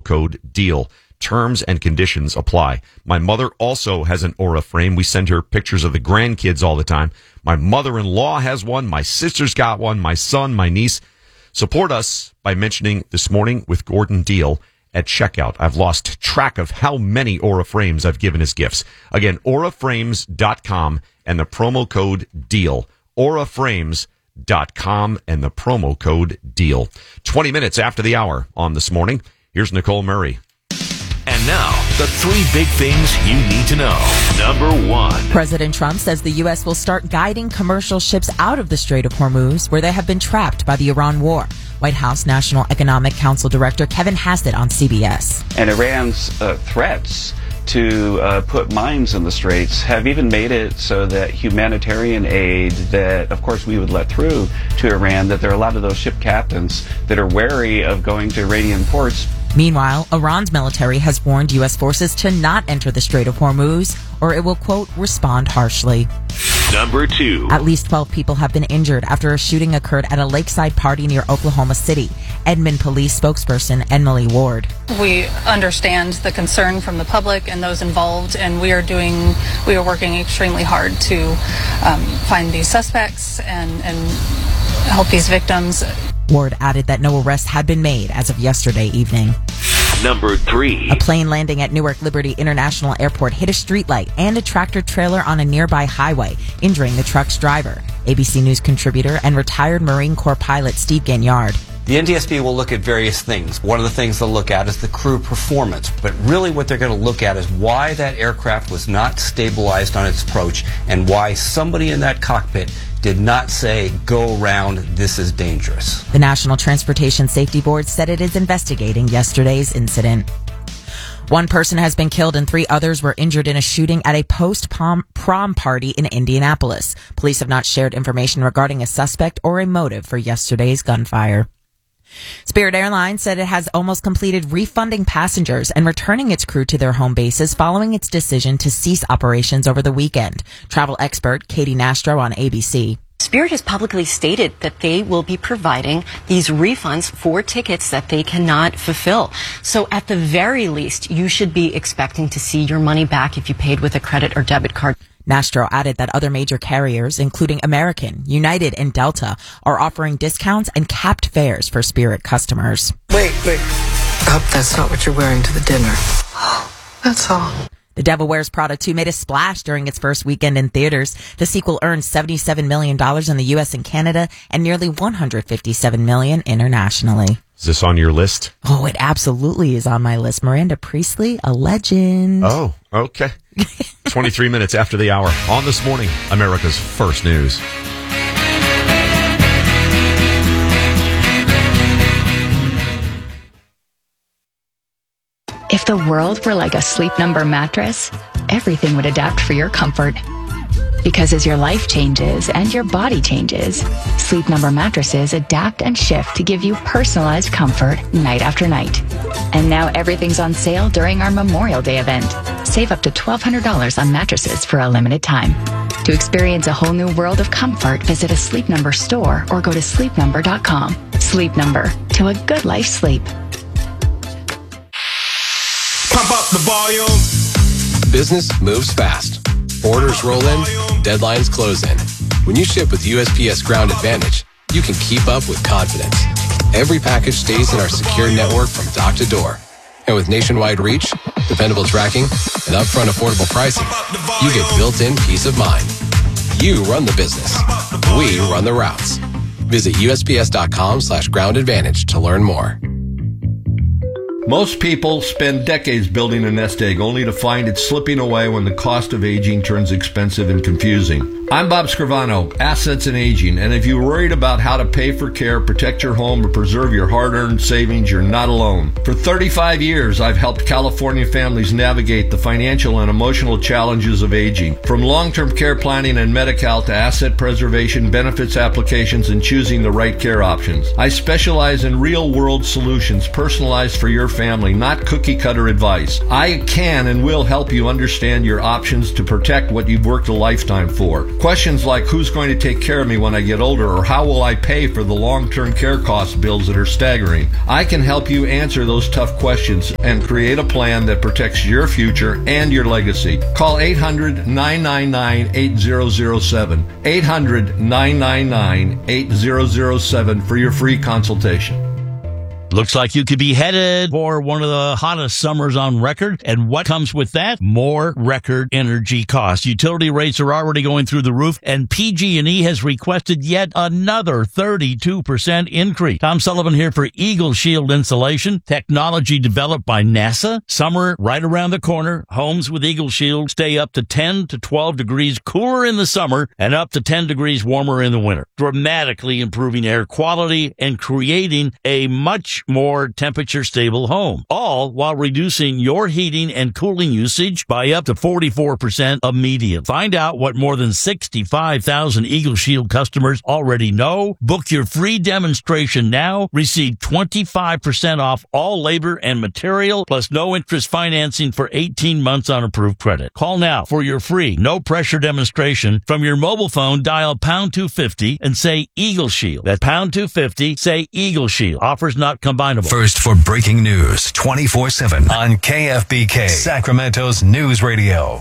code DEAL. Terms and conditions apply. My mother also has an Aura frame. We send her pictures of the grandkids all the time. My mother-in-law has one. My sister's got one. My son, my niece. Support us by mentioning This Morning with Gordon Deal at checkout. I've lost track of how many Aura frames I've given as gifts. Again, auraframes.com and the promo code DEAL. auraframes.com and the promo code DEAL. 20 minutes after the hour on This Morning. Here's Nicole Murray. And now, the three big things you need to know. Number one. President Trump says the U.S. will start guiding commercial ships out of the Strait of Hormuz, where they have been trapped by the Iran war. White House National Economic Council Director Kevin Hassett on CBS. And Iran's threats to put mines in the straits have even made it so that humanitarian aid that, of course, we would let through to Iran, that there are a lot of those ship captains that are wary of going to Iranian ports. Meanwhile, Iran's military has warned U.S. forces to not enter the Strait of Hormuz, or it will, quote, respond harshly. Number two. At least 12 people have been injured after a shooting occurred at a lakeside party near Oklahoma City. Edmond Police spokesperson Emily Ward. We understand the concern from the public and those involved, and we are working extremely hard to find these suspects and help these victims. Ward added that no arrests had been made as of yesterday evening. Number three. A plane landing at Newark Liberty International Airport hit a streetlight and a tractor trailer on a nearby highway, injuring the truck's driver. ABC News contributor and retired Marine Corps pilot Steve Gaignard. The NTSB will look at various things. One of the things they'll look at is the crew performance. But really what they're going to look at is why that aircraft was not stabilized on its approach and why somebody in that cockpit did not say, go around, this is dangerous. The National Transportation Safety Board said it is investigating yesterday's incident. One person has been killed and 3 others were injured in a shooting at a post-prom party in Indianapolis. Police have not shared information regarding a suspect or a motive for yesterday's gunfire. Spirit Airlines said it has almost completed refunding passengers and returning its crew to their home bases following its decision to cease operations over the weekend. Travel expert Katie Nastro on ABC. Spirit has publicly stated that they will be providing these refunds for tickets that they cannot fulfill. So at the very least, you should be expecting to see your money back if you paid with a credit or debit card. Nastro added that other major carriers, including American, United, and Delta, are offering discounts and capped fares for Spirit customers. Wait. I hope that's not what you're wearing to the dinner. That's all. The Devil Wears Prada 2 made a splash during its first weekend in theaters. The sequel earned $77 million in the U.S. and Canada and nearly $157 million internationally. Is this on your list? Oh, it absolutely is on my list. Miranda Priestley, a legend. Oh, okay. 23 minutes after the hour on This Morning, America's First News. If the world were like a Sleep Number mattress, everything would adapt for your comfort. Because as your life changes and your body changes, Sleep Number mattresses adapt and shift to give you personalized comfort night after night. And now everything's on sale during our Memorial Day event. Save up to $1,200 on mattresses for a limited time. To experience a whole new world of comfort, visit a Sleep Number store or go to sleepnumber.com. Sleep Number, to a good life sleep. Pump up the volume. Business moves fast. Orders roll in, deadlines close in. When you ship with USPS Ground Advantage, you can keep up with confidence. Every package stays in our secure network from dock to door. And with nationwide reach, dependable tracking, and upfront affordable pricing, you get built-in peace of mind. You run the business. We run the routes. Visit USPS.com/Ground Advantage to learn more. Most people spend decades building a nest egg only to find it slipping away when the cost of aging turns expensive and confusing. I'm Bob Scrivano, Assets and Aging, and if you're worried about how to pay for care, protect your home, or preserve your hard-earned savings, you're not alone. For 35 years, I've helped California families navigate the financial and emotional challenges of aging. From long-term care planning and Medi-Cal to asset preservation, benefits applications, and choosing the right care options. I specialize in real-world solutions personalized for your family, not cookie-cutter advice. I can and will help you understand your options to protect what you've worked a lifetime for. Questions like who's going to take care of me when I get older, or how will I pay for the long-term care cost bills that are staggering? I can help you answer those tough questions and create a plan that protects your future and your legacy. Call 800-999-8007. 800-999-8007 for your free consultation. Looks like you could be headed for one of the hottest summers on record. And what comes with that? More record energy costs. Utility rates are already going through the roof, and PG&E has requested yet another 32% increase. Tom Sullivan here for Eagle Shield Insulation, technology developed by NASA. Summer right around the corner. Homes with Eagle Shield stay up to 10 to 12 degrees cooler in the summer and up to 10 degrees warmer in the winter, dramatically improving air quality and creating a much more temperature-stable home, all while reducing your heating and cooling usage by up to 44% immediately. Find out what more than 65,000 Eagle Shield customers already know. Book your free demonstration now. Receive 25% off all labor and material, plus no interest financing for 18 months on approved credit. Call now for your free, no-pressure demonstration. From your mobile phone, dial pound 250 and say Eagle Shield. That's pound 250, say Eagle Shield. Offers not combinable. First for breaking news 24/7 on KFBK, Sacramento's news radio.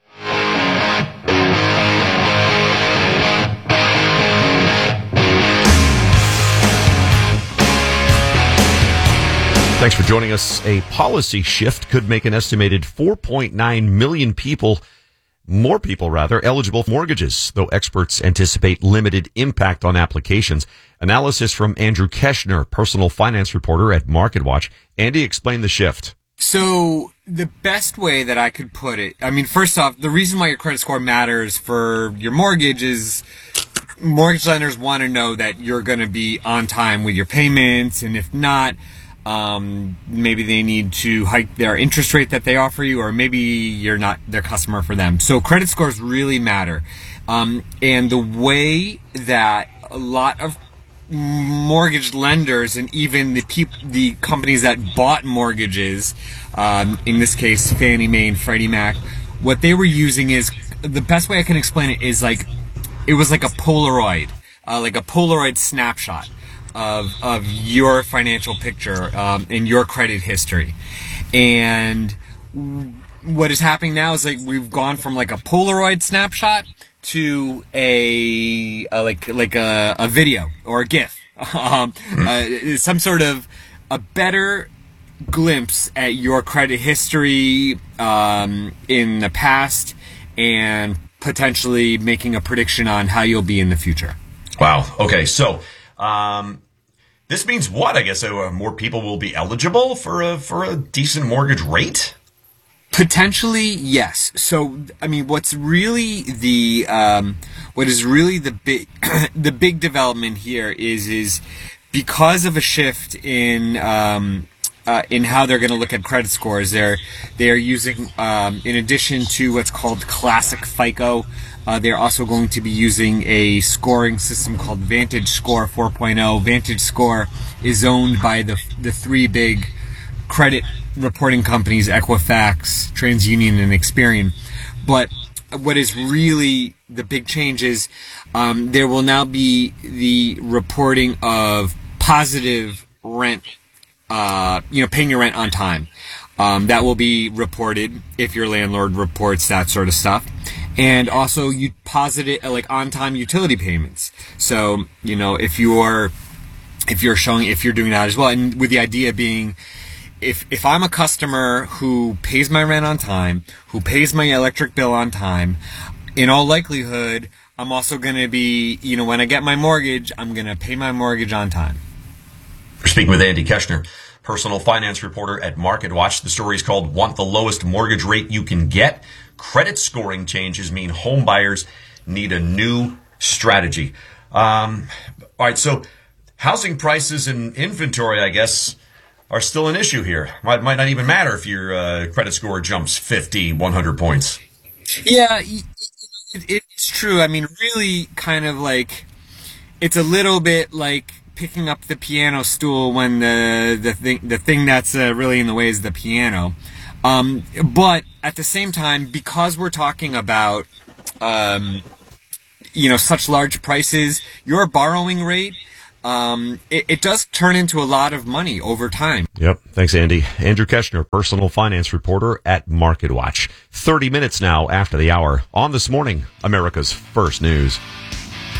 Thanks for joining us. A policy shift could make an estimated 4.9 million more people eligible for mortgages, though experts anticipate limited impact on applications. Analysis from Andrew Keshner, personal finance reporter at MarketWatch. Andy, explain the shift. So the best way that I could put it, I mean, first off, the reason why your credit score matters for your mortgage is mortgage lenders want to know that you're going to be on time with your payments, and if not, maybe they need to hike their interest rate that they offer you, or maybe you're not their customer for them. So credit scores really matter. And the way that a lot of mortgage lenders and even the companies that bought mortgages, in this case Fannie Mae and Freddie Mac, what they were using is, the best way I can explain it is like, it was like a Polaroid snapshot of your financial picture and your credit history. And what is happening now is like we've gone from like a Polaroid snapshot to a video or a GIF, some sort of a better glimpse at your credit history in the past, and potentially making a prediction on how you'll be in the future. Wow. Okay. So, this means what? I guess more people will be eligible for a decent mortgage rate? Potentially, yes. So, I mean, what is really the big development here is because of a shift in how they're going to look at credit scores. They are using, in addition to what's called Classic FICO, they're also going to be using a scoring system called Vantage Score 4.0. Vantage Score is owned by the three big credit reporting companies, Equifax, TransUnion, and Experian. But what is really the big change is there will now be the reporting of positive rent, paying your rent on time. That will be reported if your landlord reports that sort of stuff. And also you posit like on-time utility payments. So, if you're doing that as well, and with the idea being, if I'm a customer who pays my rent on time, who pays my electric bill on time, in all likelihood, I'm also going to be, when I get my mortgage, I'm going to pay my mortgage on time. We're speaking with Andy Keshner, personal finance reporter at MarketWatch. The story is called "Want the Lowest Mortgage Rate You Can Get? Credit scoring changes mean home buyers need a new strategy." All right, so housing prices and inventory, I guess, are still an issue here. Might not even matter if your credit score jumps 50, 100 points. Yeah, it's true. I mean, really kind of like, it's a little bit like picking up the piano stool when the thing that's really in the way is the piano. But at the same time, because we're talking about such large prices, your borrowing rate, it does turn into a lot of money over time. Yep. Thanks, Andy. Andrew Keshner, personal finance reporter at MarketWatch. 30 minutes now after the hour on This Morning, America's First News.